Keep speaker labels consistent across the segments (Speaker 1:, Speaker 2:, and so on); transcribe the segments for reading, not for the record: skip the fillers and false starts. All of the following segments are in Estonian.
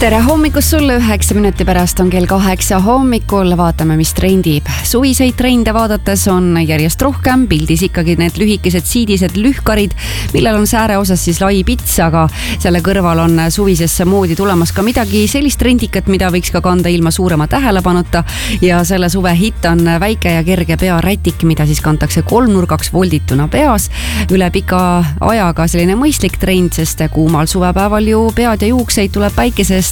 Speaker 1: Tere hommikust sulle, 9 minuti pärast on kell 8 hommikul, vaatame, mis trendib. Suviseid trende vaadates on järjest rohkem pildis ikkagi need lühikesed siidised lühkarid, millel on sääre osas siis lai pits, aga selle kõrval on suvisesse moodi tulemas ka midagi sellist trendikat, mida võiks ka kanda ilma suurema tähelepanuta. Ja selle suve hitt on väike ja kerge pearätik, mida siis kantakse kolmnurgaks voldituna peas. Üle pika ajaga selline mõistlik trend, sest kuumal suvepäeval ju pead ja juukseid tuleb päikesest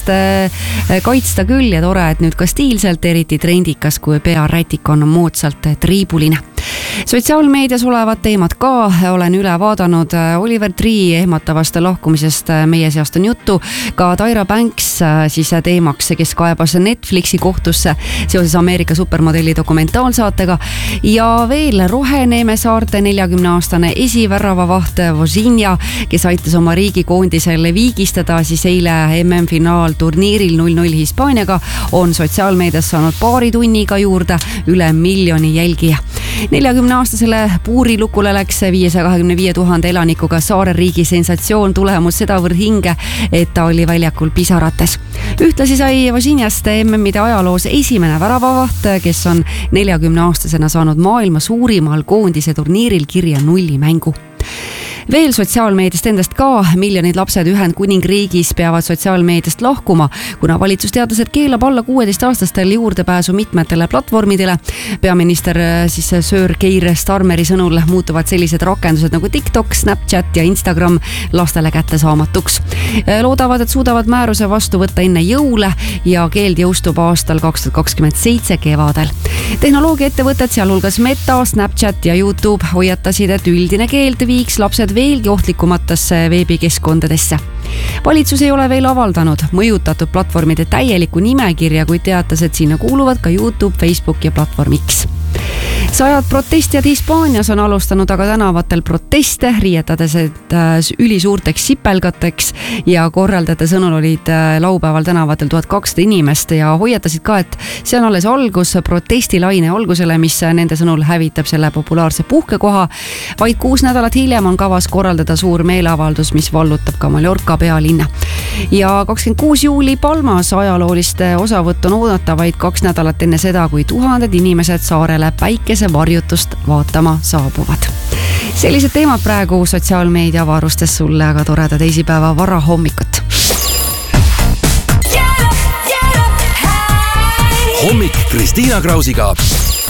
Speaker 1: kaitsta küll ja tore, et nüüd ka stiilselt eriti trendikas, kui pearätik on moodsalt triibuline. Sotsiaalmeedias olevad teemad ka olen üle vaadanud. Oliver Tree ehmatavast lahkumisest meie seast on juttu. Ka Tyra Banks siis teemaks, kes kaebas Netflixi kohtusse seoses Ameerika supermodelli dokumentaalsaatega. Ja veel Roheneeme saarte 40-aastane esivärravavaht Vozinja, kes aitas oma riigikoondisele viigistada siis eile MM-finaalturniiril 0-0 Hispaaniaga, on sotsiaalmeedias saanud paari tunniga juurde üle 1 miljoni jälgija. 40-aastasele puurilukule läks 525 000 elanikuga saareriigi sensatsioon tulemus sedavõrd hinge, et ta oli väljakul pisarates. Ühtlasi sai Vozinjast MM-ide ajaloos esimene väravavaht, kes on 40-aastasena saanud maailma suurimal koondise turniiril kirja 0 mängu. Veel sotsiaalmeediast endast ka. Miljonid lapsed Ühendkuningriigis peavad sotsiaalmeediast lahkuma, kuna valitsus teatas, et keelab alla 16-aastastel juurdepääsu mitmetele platvormidele. Peaminister siis Sir Keir Starmeri sõnul muutuvad sellised rakendused nagu TikTok, Snapchat ja Instagram lastele kättesaamatuks. Loodavad, et suudavad määruse vastu võtta enne jõule ja keeld jõustub aastal 2027 kevadel. Tehnoloogiaettevõtted, sealhulgas Meta, Snapchat ja YouTube hoiatasid, et üldine keeld viiks lapsed veelgi ohtlikumatesse veebikeskkondadesse. Valitsus ei ole veel avaldanud mõjutatud platvormide täielikku nimekirja, kuid teatas, et sinna kuuluvad ka YouTube, Facebook ja platvorm X. 100 protestijad Hispaanias on alustanud aga tänavatel proteste, riietades ülisuurteks sipelgateks ja korraldajate sõnul olid laupäeval tänavatel 1200 inimest ja hoiatasid ka, et see on alles algus protestilaine algusele, mis nende sõnul hävitab selle populaarse puhkekoha. Vaid 6 nädalat hiljem on kavas korraldada suur meeleavaldus, mis vallutab ka Mallorca pealinna. Ja 26 juuli Palmas ajalooliste osavõtt on oodata vaid 2 nädalat enne seda, kui tuhanded inimesed saarele päikese varjutust vaatama saabuvad. Sellised teemad praegu sotsiaalmeedia avarustes sulle, aga toreda teisipäeva varahommikut.
Speaker 2: Hommik Kristiina Krausiga.